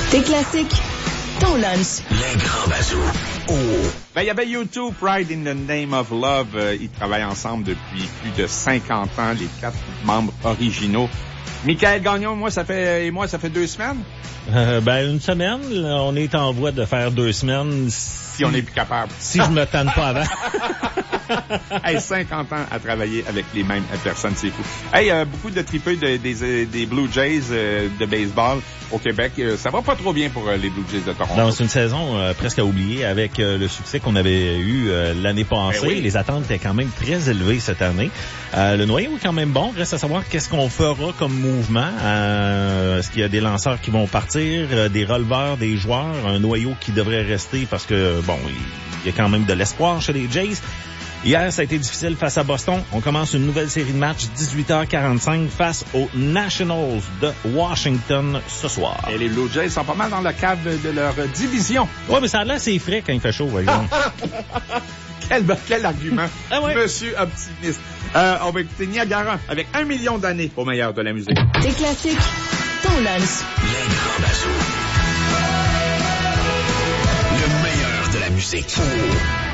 Tes classiques, ton lunch. Les grands bazous. Oh. Ben, il y avait U2, Pride in the Name of Love. Ils travaillent ensemble depuis plus de 50 ans, les 4 membres originaux. Michael Gagnon, moi, ça fait 2 semaines? Une semaine. On est en voie de faire 2 semaines. Si on n'est plus capable. Si je me tanne pas avant. Hey, 50 ans à travailler avec les mêmes personnes, c'est fou. Hey, beaucoup de tripeux des Blue Jays de baseball au Québec. Ça va pas trop bien pour les Blue Jays de Toronto. Non, c'est une saison presque à oublier avec le succès qu'on avait eu l'année passée. Oui. Les attentes étaient quand même très élevées cette année. Le noyau est quand même bon. Reste à savoir qu'est-ce qu'on fera comme mouvement. Est-ce qu'il y a des lanceurs qui vont partir, des releveurs, des joueurs, un noyau qui devrait rester parce que, bon, il y a quand même de l'espoir chez les Jays. Hier, ça a été difficile face à Boston. On commence une nouvelle série de matchs, 18h45, face aux Nationals de Washington ce soir. Et les Blue Jays sont pas mal dans la cave de leur division. Ouais, mais ça a l'air assez frais quand il fait chaud, par exemple. Quel argument, Ah ouais. Monsieur optimiste. On va écouter Niagara avec 1 million d'années au meilleur de la musique. Tes classiques, ton lunch. Les grands bazous. Le meilleur de la musique. Oh.